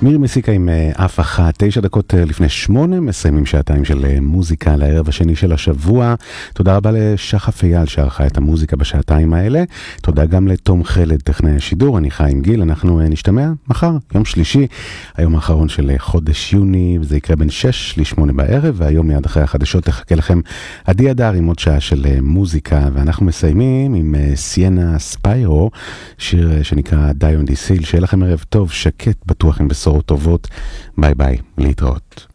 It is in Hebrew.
מירי מסיקה עם אף אחת, 9 דקות לפני 8, מסיימים שעתיים של מוזיקה לערב השני של השבוע. תודה רבה לשחף אייל שערכה את המוזיקה בשעתיים האלה. תודה גם לתום חלד, טכנאי השידור. אני חיים גיל, אנחנו נשתמע מחר, יום שלישי, היום האחרון של חודש יוני, וזה יקרה בין 6 ל-8 בערב, והיום מיד אחרי החדשות תחכה לכם עדי אדר עם עוד שעה של מוזיקה, ואנחנו מסיימים עם סיינה ספיירו, שיר שנקרא Die on the Seal. שיהיה לכם ערב טוב, שקט, בטוח עם בשורות טובות. ביי ביי, להתראות.